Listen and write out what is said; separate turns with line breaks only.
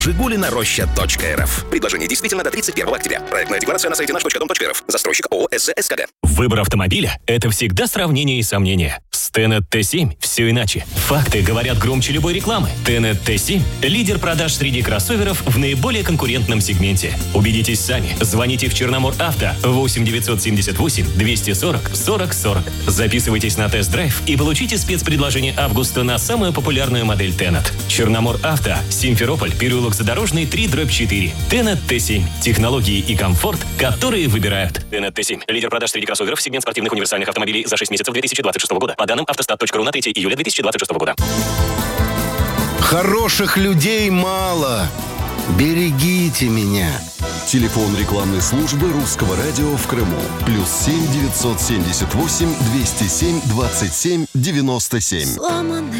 Жигулинароща.рф. Предложение действительно до 31 октября. Проектная декларация на сайте наш.дом.рф. Застройщик ООО СЗСКГ.
Выбор автомобиля – это всегда сравнение и сомнения. С Tenet T7 все иначе. Факты говорят громче любой рекламы. Tenet T7 – лидер продаж среди кроссоверов в наиболее конкурентном сегменте. Убедитесь сами. Звоните в Черномор Авто 8 978 240 40 40. Записывайтесь на тест-драйв и получите спецпредложение августа на самую популярную модель Tenet. Черномор Авто, Симферополь, переулок Задорожный, 3/4. Tenet T7. Технологии и комфорт, которые выбирают. Tenet T7. Лидер продаж среди кроссоверов, сегмент спортивных универсальных автомобилей за 6 месяцев 2026 года. По данным автостат.ру на 3 июля 2026 года.
Хороших людей мало. Берегите меня.
Телефон рекламной службы Русского радио в Крыму. +7 978 207 27 97.